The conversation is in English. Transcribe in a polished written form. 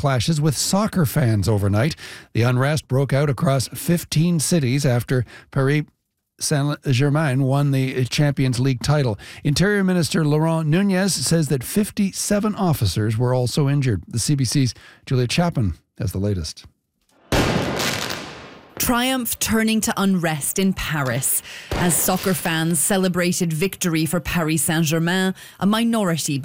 clashes with soccer fans overnight. The unrest broke out across 15 cities after Paris Saint-Germain won the Champions League title. Interior Minister Laurent Nunez says that 57 officers were also injured. The CBC's Julia Chapman has the latest. Triumph turning to unrest in Paris. As soccer fans celebrated victory for Paris Saint-Germain, a minority